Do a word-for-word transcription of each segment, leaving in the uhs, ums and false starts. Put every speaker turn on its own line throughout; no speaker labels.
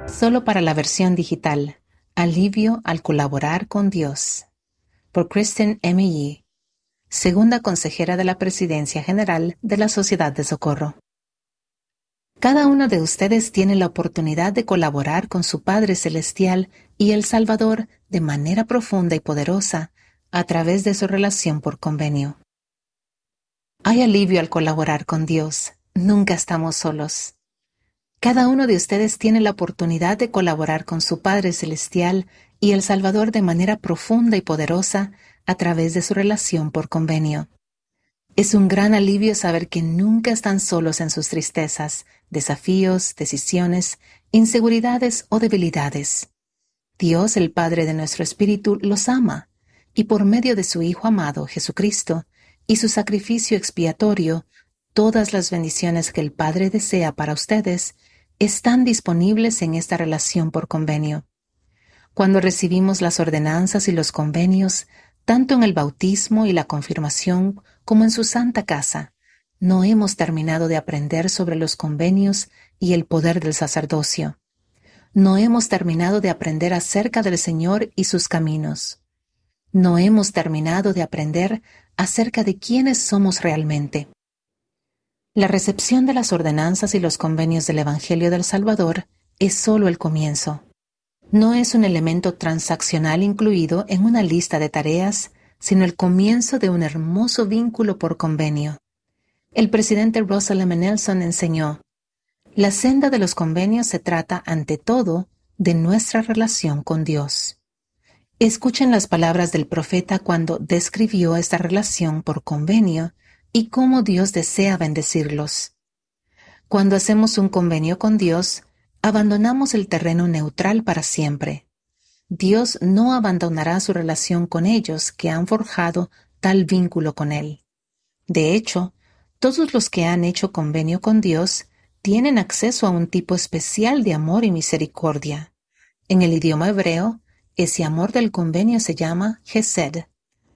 Solo para la versión digital. Alivio al colaborar con Dios. Por Kristen M. Yee, segunda consejera de la Presidencia General de la Sociedad de Socorro. Cada uno de ustedes tiene la oportunidad de colaborar con su Padre Celestial y el Salvador de manera profunda y poderosa a través de su relación por convenio. Hay alivio al colaborar con Dios. Nunca estamos solos. Cada uno de ustedes tiene la oportunidad de colaborar con su Padre Celestial y el Salvador de manera profunda y poderosa a través de su relación por convenio. Es un gran alivio saber que nunca están solos en sus tristezas, desafíos, decisiones, inseguridades o debilidades. Dios, el Padre de nuestro espíritu, los ama, y por medio de su Hijo amado, Jesucristo, y su sacrificio expiatorio, todas las bendiciones que el Padre desea para ustedes están disponibles en esta relación por convenio. Cuando recibimos las ordenanzas y los convenios, tanto en el bautismo y la confirmación como en su santa casa, no hemos terminado de aprender sobre los convenios y el poder del sacerdocio. No hemos terminado de aprender acerca del Señor y sus caminos. No hemos terminado de aprender acerca de quiénes somos realmente. La recepción de las ordenanzas y los convenios del Evangelio del Salvador es solo el comienzo. No es un elemento transaccional incluido en una lista de tareas, sino el comienzo de un hermoso vínculo por convenio. El presidente Russell M. Nelson enseñó: la senda de los convenios se trata, ante todo, de nuestra relación con Dios. Escuchen las palabras del profeta cuando describió esta relación por convenio y cómo Dios desea bendecirlos. Cuando hacemos un convenio con Dios, abandonamos el terreno neutral para siempre. Dios no abandonará su relación con ellos que han forjado tal vínculo con Él. De hecho, todos los que han hecho convenio con Dios tienen acceso a un tipo especial de amor y misericordia. En el idioma hebreo, ese amor del convenio se llama Hesed.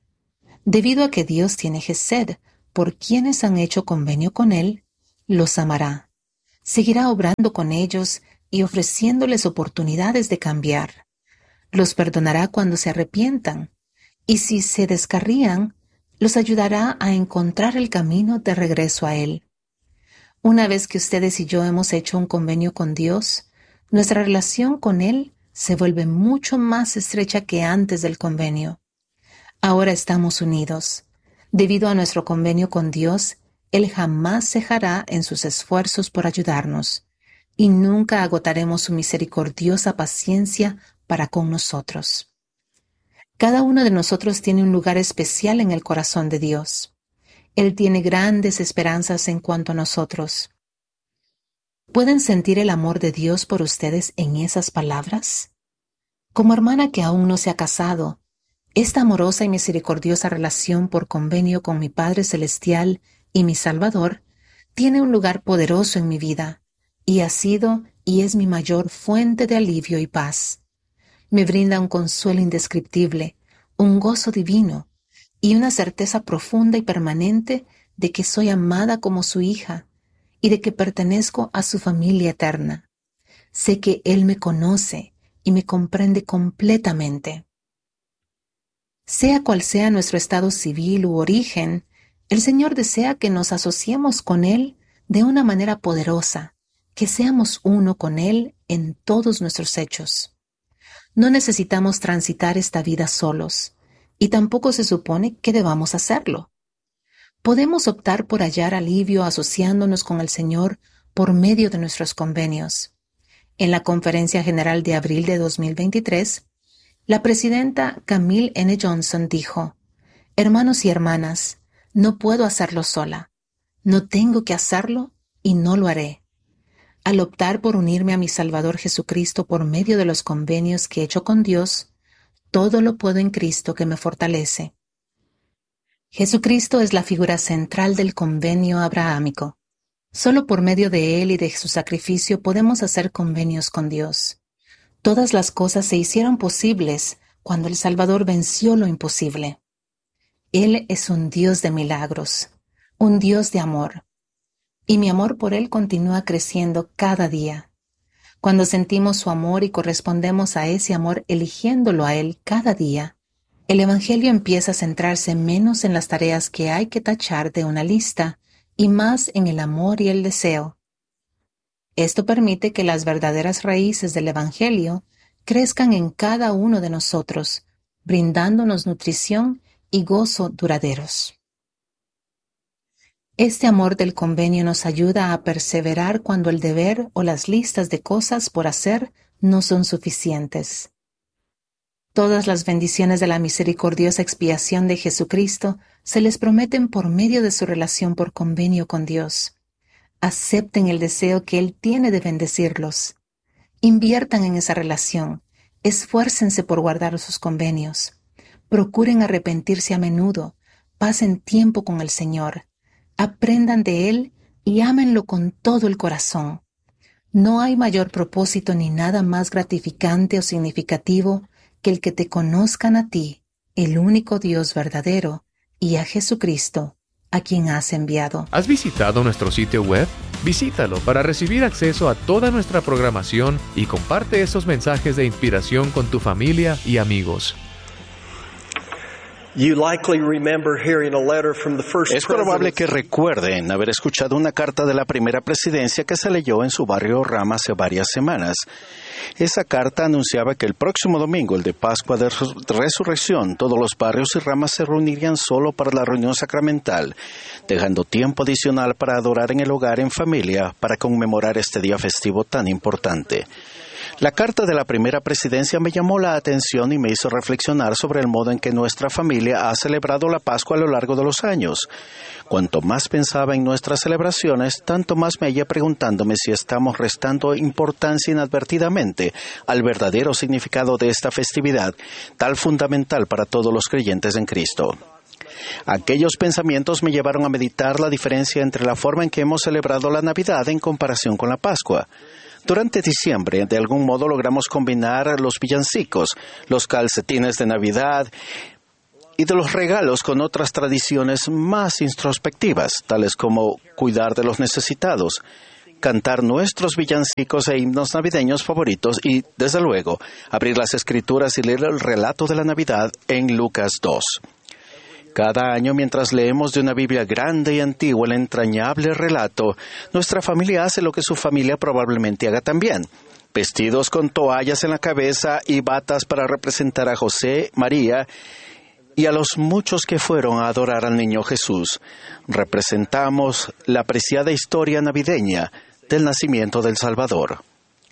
Debido a que Dios tiene Hesed por quienes han hecho convenio con Él, los amará. Seguirá obrando con ellos y ofreciéndoles oportunidades de cambiar. Los perdonará cuando se arrepientan, y si se descarrían, los ayudará a encontrar el camino de regreso a Él. Una vez que ustedes y yo hemos hecho un convenio con Dios, nuestra relación con Él se vuelve mucho más estrecha que antes del convenio. Ahora estamos unidos. Debido a nuestro convenio con Dios, Él jamás cejará en sus esfuerzos por ayudarnos, y nunca agotaremos su misericordiosa paciencia para con nosotros. Cada uno de nosotros tiene un lugar especial en el corazón de Dios. Él tiene grandes esperanzas en cuanto a nosotros. ¿Pueden sentir el amor de Dios por ustedes en esas palabras? Como hermana que aún no se ha casado, esta amorosa y misericordiosa relación por convenio con mi Padre Celestial y mi Salvador tiene un lugar poderoso en mi vida, y ha sido y es mi mayor fuente de alivio y paz. Me brinda un consuelo indescriptible, un gozo divino y una certeza profunda y permanente de que soy amada como su hija y de que pertenezco a su familia eterna. Sé que Él me conoce y me comprende completamente. Sea cual sea nuestro estado civil u origen, el Señor desea que nos asociemos con Él de una manera poderosa, que seamos uno con Él en todos nuestros hechos. No necesitamos transitar esta vida solos, y tampoco se supone que debamos hacerlo. Podemos optar por hallar alivio asociándonos con el Señor por medio de nuestros convenios. En la Conferencia General de abril de dos mil veintitrés, la presidenta Camille N. Johnson dijo: «Hermanos y hermanas, no puedo hacerlo sola. No tengo que hacerlo y no lo haré. Al optar por unirme a mi Salvador Jesucristo por medio de los convenios que he hecho con Dios, todo lo puedo en Cristo que me fortalece». Jesucristo es la figura central del convenio abrahámico. Solo por medio de Él y de su sacrificio podemos hacer convenios con Dios. Todas las cosas se hicieron posibles cuando el Salvador venció lo imposible. Él es un Dios de milagros, un Dios de amor. Y mi amor por Él continúa creciendo cada día. Cuando sentimos su amor y correspondemos a ese amor eligiéndolo a Él cada día, el Evangelio empieza a centrarse menos en las tareas que hay que tachar de una lista y más en el amor y el deseo. Esto permite que las verdaderas raíces del Evangelio crezcan en cada uno de nosotros, brindándonos nutrición y gozo duraderos. Este amor del convenio nos ayuda a perseverar cuando el deber o las listas de cosas por hacer no son suficientes. Todas las bendiciones de la misericordiosa expiación de Jesucristo se les prometen por medio de su relación por convenio con Dios. Acepten el deseo que Él tiene de bendecirlos. Inviertan en esa relación. Esfuércense por guardar sus convenios. Procuren arrepentirse a menudo. Pasen tiempo con el Señor. Aprendan de Él y ámenlo con todo el corazón. No hay mayor propósito ni nada más gratificante o significativo que el que te conozcan a ti, el único Dios verdadero, y a Jesucristo, a quien has enviado.
¿Has visitado nuestro sitio web? Visítalo para recibir acceso a toda nuestra programación y comparte esos mensajes de inspiración con tu familia y amigos.
Es probable que recuerden haber escuchado una carta de la primera presidencia que se leyó en su barrio Rama hace varias semanas. Esa carta anunciaba que el próximo domingo, el de Pascua de Resurrección, todos los barrios y ramas se reunirían solo para la reunión sacramental, dejando tiempo adicional para adorar en el hogar en familia para conmemorar este día festivo tan importante. La carta de la primera presidencia me llamó la atención y me hizo reflexionar sobre el modo en que nuestra familia ha celebrado la Pascua a lo largo de los años. Cuanto más pensaba en nuestras celebraciones, tanto más me hallé preguntándome si estamos restando importancia inadvertidamente al verdadero significado de esta festividad, tan fundamental para todos los creyentes en Cristo. Aquellos pensamientos me llevaron a meditar la diferencia entre la forma en que hemos celebrado la Navidad en comparación con la Pascua. Durante diciembre, de algún modo logramos combinar los villancicos, los calcetines de Navidad y de los regalos con otras tradiciones más introspectivas, tales como cuidar de los necesitados, cantar nuestros villancicos e himnos navideños favoritos y, desde luego, abrir las Escrituras y leer el relato de la Navidad en Lucas dos. Cada año, mientras leemos de una Biblia grande y antigua el entrañable relato, nuestra familia hace lo que su familia probablemente haga también. Vestidos con toallas en la cabeza y batas para representar a José, María y a los muchos que fueron a adorar al niño Jesús, representamos la apreciada historia navideña del nacimiento del Salvador.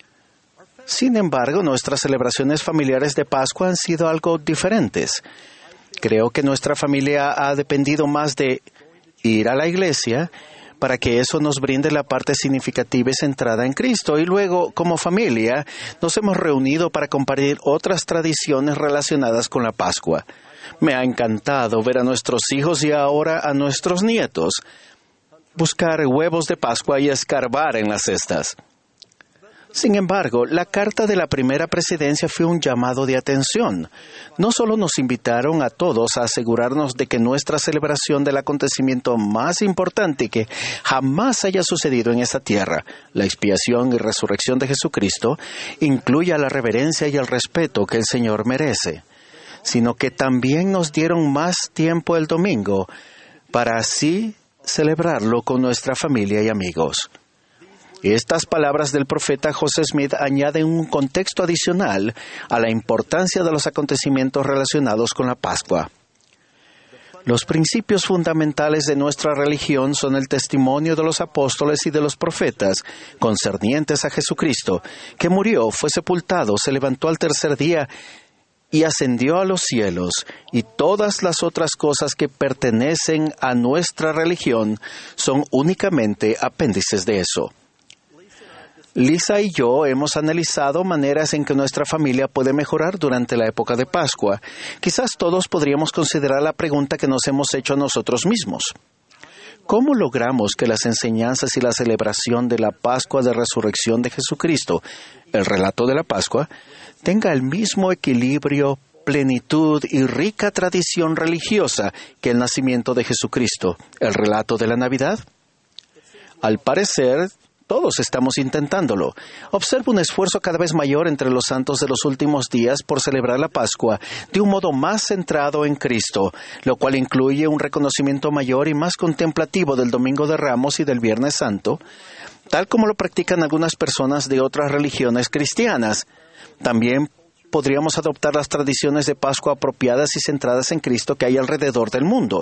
Sin embargo, nuestras celebraciones familiares de Pascua han sido algo diferentes. Creo que nuestra familia ha dependido más de ir a la iglesia para que eso nos brinde la parte significativa y centrada en Cristo. Y luego, como familia, nos hemos reunido para compartir otras tradiciones relacionadas con la Pascua. Me ha encantado ver a nuestros hijos y ahora a nuestros nietos buscar huevos de Pascua y escarbar en las cestas. Sin embargo, la carta de la primera presidencia fue un llamado de atención. No solo nos invitaron a todos a asegurarnos de que nuestra celebración del acontecimiento más importante que jamás haya sucedido en esta tierra, la expiación y resurrección de Jesucristo, incluya la reverencia y el respeto que el Señor merece, sino que también nos dieron más tiempo el domingo para así celebrarlo con nuestra familia y amigos. Estas palabras del profeta José Smith añaden un contexto adicional a la importancia de los acontecimientos relacionados con la Pascua. Los principios fundamentales de nuestra religión son el testimonio de los apóstoles y de los profetas concernientes a Jesucristo, que murió, fue sepultado, se levantó al tercer día y ascendió a los cielos, y todas las otras cosas que pertenecen a nuestra religión son únicamente apéndices de eso. Lisa y yo hemos analizado maneras en que nuestra familia puede mejorar durante la época de Pascua. Quizás todos podríamos considerar la pregunta que nos hemos hecho a nosotros mismos. ¿Cómo logramos que las enseñanzas y la celebración de la Pascua de Resurrección de Jesucristo, el relato de la Pascua, tenga el mismo equilibrio, plenitud y rica tradición religiosa que el nacimiento de Jesucristo, el relato de la Navidad? Al parecer, Todos estamos intentándolo. Observa un esfuerzo cada vez mayor entre los santos de los últimos días por celebrar la Pascua de un modo más centrado en Cristo, lo cual incluye un reconocimiento mayor y más contemplativo del Domingo de Ramos y del Viernes Santo, tal como lo practican algunas personas de otras religiones cristianas. También podríamos adoptar las tradiciones de Pascua apropiadas y centradas en Cristo que hay alrededor del mundo.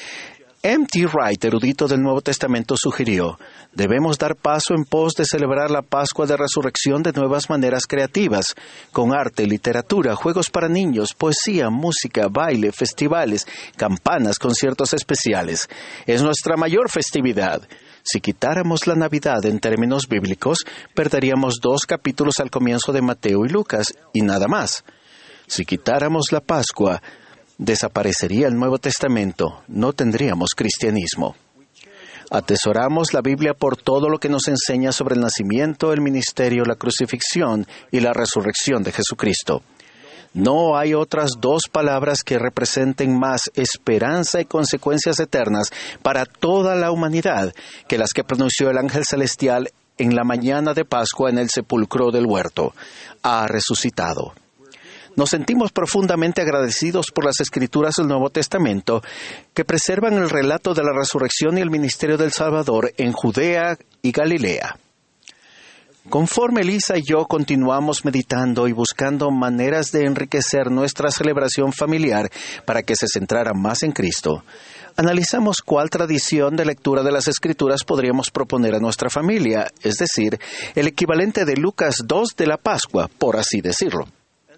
M T Wright, erudito del Nuevo Testamento, sugirió: debemos dar paso en pos de celebrar la Pascua de Resurrección de nuevas maneras creativas, con arte, literatura, juegos para niños, poesía, música, baile, festivales, campanas, conciertos especiales. Es nuestra mayor festividad. Si quitáramos la Navidad en términos bíblicos, perderíamos dos capítulos al comienzo de Mateo y Lucas, y nada más. Si quitáramos la Pascua, desaparecería el Nuevo Testamento, no tendríamos cristianismo. Atesoramos la Biblia por todo lo que nos enseña sobre el nacimiento, el ministerio, la crucifixión y la resurrección de Jesucristo. No hay otras dos palabras que representen más esperanza y consecuencias eternas para toda la humanidad que las que pronunció el ángel celestial en la mañana de Pascua en el sepulcro del huerto: ha resucitado. Nos sentimos profundamente agradecidos por las Escrituras del Nuevo Testamento que preservan el relato de la resurrección y el ministerio del Salvador en Judea y Galilea. Conforme Lisa y yo continuamos meditando y buscando maneras de enriquecer nuestra celebración familiar para que se centrara más en Cristo, analizamos cuál tradición de lectura de las Escrituras podríamos proponer a nuestra familia, es decir, el equivalente de Lucas dos de la Pascua, por así decirlo.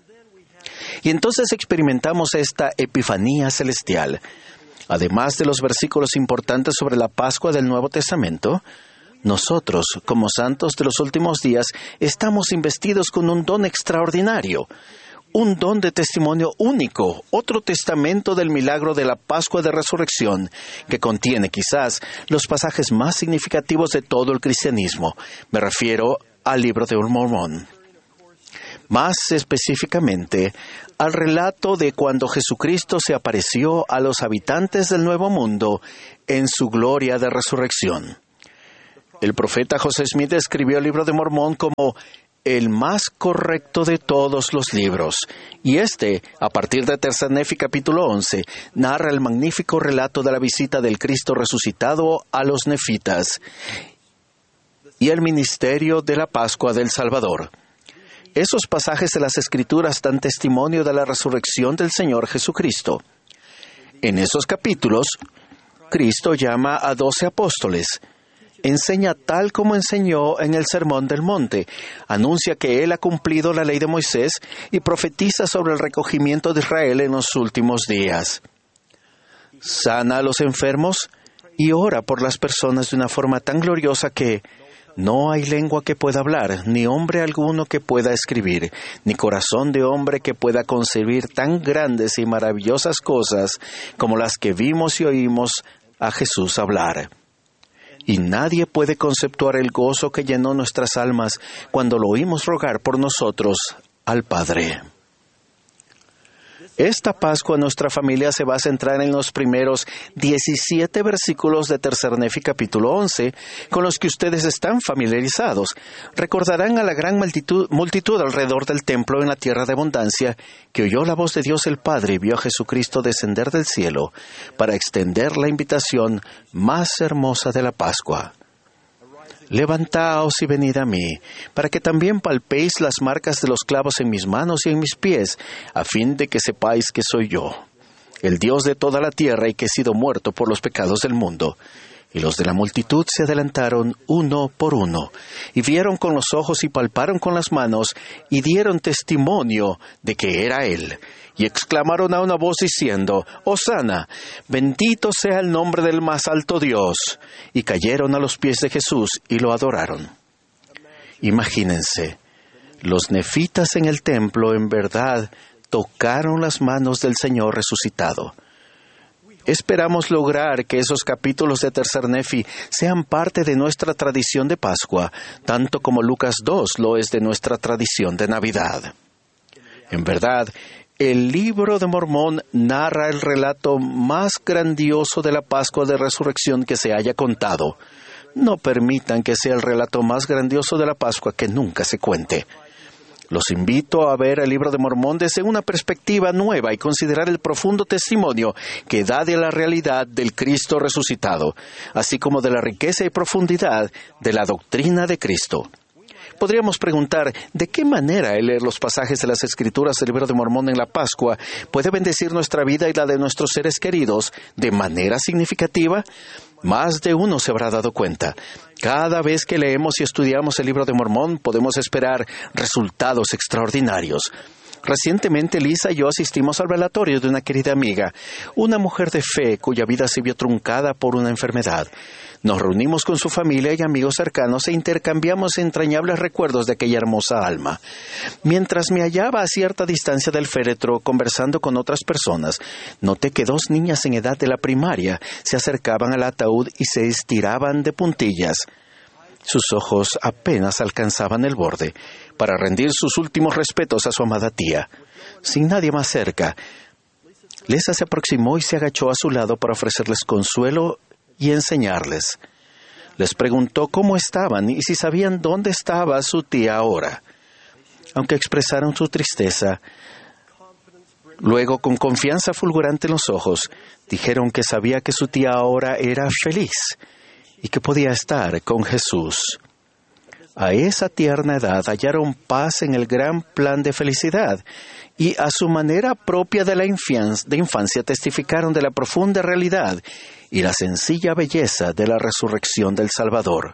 Y entonces experimentamos esta epifanía celestial. Además de los versículos importantes sobre la Pascua del Nuevo Testamento, nosotros, como santos de los últimos días, estamos investidos con un don extraordinario, un don de testimonio único, otro testamento del milagro de la Pascua de Resurrección, que contiene quizás los pasajes más significativos de todo el cristianismo. Me refiero al Libro de Mormón. Más específicamente, al relato de cuando Jesucristo se apareció a los habitantes del Nuevo Mundo en su gloria de resurrección. El profeta José Smith describió el Libro de Mormón como el más correcto de todos los libros, y este, a partir de Tercer Nefi capítulo once, narra el magnífico relato de la visita del Cristo resucitado a los nefitas y el ministerio de la Pascua del Salvador. Esos pasajes de las Escrituras dan testimonio de la resurrección del Señor Jesucristo. En esos capítulos, Cristo llama a doce apóstoles, enseña tal como enseñó en el Sermón del Monte, anuncia que Él ha cumplido la ley de Moisés y profetiza sobre el recogimiento de Israel en los últimos días. Sana a los enfermos y ora por las personas de una forma tan gloriosa que no hay lengua que pueda hablar, ni hombre alguno que pueda escribir, ni corazón de hombre que pueda concebir tan grandes y maravillosas cosas como las que vimos y oímos a Jesús hablar. Y nadie puede conceptuar el gozo que llenó nuestras almas cuando lo oímos rogar por nosotros al Padre. Esta Pascua nuestra familia se va a centrar en los primeros diecisiete versículos de Tercer Nefi capítulo once, con los que ustedes están familiarizados. Recordarán a la gran multitud, multitud alrededor del templo en la tierra de abundancia, que oyó la voz de Dios el Padre y vio a Jesucristo descender del cielo para extender la invitación más hermosa de la Pascua. Levantaos y venid a mí, para que también palpéis las marcas de los clavos en mis manos y en mis pies, a fin de que sepáis que soy yo, el Dios de toda la tierra y que he sido muerto por los pecados del mundo. Y los de la multitud se adelantaron uno por uno, y vieron con los ojos y palparon con las manos, y dieron testimonio de que era Él. Y exclamaron a una voz diciendo: Hosana, bendito sea el nombre del más alto Dios. Y cayeron a los pies de Jesús y lo adoraron. Imagínense, los nefitas en el templo en verdad tocaron las manos del Señor resucitado. Esperamos lograr que esos capítulos de Tercer Nefi sean parte de nuestra tradición de Pascua, tanto como Lucas dos lo es de nuestra tradición de Navidad. En verdad, el Libro de Mormón narra el relato más grandioso de la Pascua de Resurrección que se haya contado. no permitan que sea el relato más grandioso de la Pascua que nunca se cuente. Los invito a ver el Libro de Mormón desde una perspectiva nueva y considerar el profundo testimonio que da de la realidad del Cristo resucitado, así como de la riqueza y profundidad de la doctrina de Cristo. Podríamos preguntar, ¿de qué manera el leer los pasajes de las Escrituras del Libro de Mormón en la Pascua puede bendecir nuestra vida y la de nuestros seres queridos de manera significativa? Más de uno se habrá dado cuenta. Cada vez que leemos y estudiamos el Libro de Mormón, podemos esperar resultados extraordinarios. Recientemente, Lisa y yo asistimos al velatorio de una querida amiga, una mujer de fe cuya vida se vio truncada por una enfermedad. Nos reunimos con su familia y amigos cercanos e intercambiamos entrañables recuerdos de aquella hermosa alma. Mientras me hallaba a cierta distancia del féretro conversando con otras personas, noté que dos niñas en edad de la primaria se acercaban al ataúd y se estiraban de puntillas. Sus ojos apenas alcanzaban el borde para rendir sus últimos respetos a su amada tía. Sin nadie más cerca, Lisa se aproximó y se agachó a su lado para ofrecerles consuelo y enseñarles. Les preguntó cómo estaban y si sabían dónde estaba su tía ahora. Aunque expresaron su tristeza, luego, con confianza fulgurante en los ojos, dijeron que sabía que su tía ahora era feliz y que podía estar con Jesús. A esa tierna edad hallaron paz en el gran plan de felicidad y a su manera propia de la infancia, de infancia testificaron de la profunda realidad y la sencilla belleza de la resurrección del Salvador.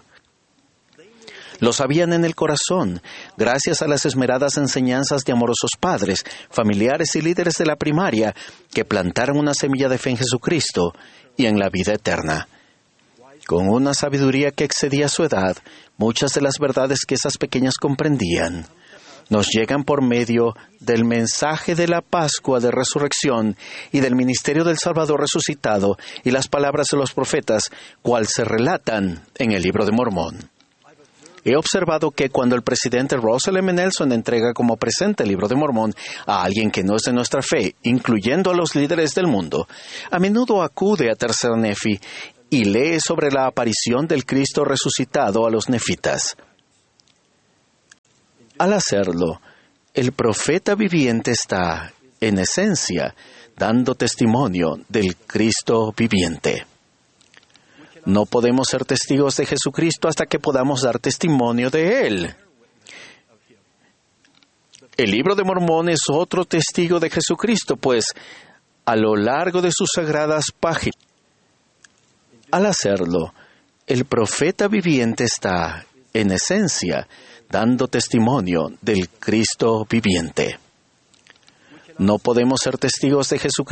Lo sabían en el corazón, gracias a las esmeradas enseñanzas de amorosos padres, familiares y líderes de la primaria que plantaron una semilla de fe en Jesucristo y en la vida eterna. Con una sabiduría que excedía su edad, muchas de las verdades que esas pequeñas comprendían nos llegan por medio del mensaje de la Pascua de Resurrección y del ministerio del Salvador resucitado y las palabras de los profetas, cual se relatan en el Libro de Mormón. He observado que cuando el presidente Russell M. Nelson entrega como presente el Libro de Mormón a alguien que no es de nuestra fe, incluyendo a los líderes del mundo, a menudo acude a Tercer Nefi y lee sobre la aparición del Cristo resucitado a los nefitas. Al hacerlo, el profeta viviente está, en esencia, dando testimonio del Cristo viviente. No podemos ser testigos de Jesucristo hasta que podamos dar testimonio de Él. El Libro de Mormón es otro testigo de Jesucristo, pues a lo largo de sus sagradas páginas, al hacerlo, el profeta viviente está, en esencia, dando testimonio del Cristo viviente. No podemos ser testigos de Jesucristo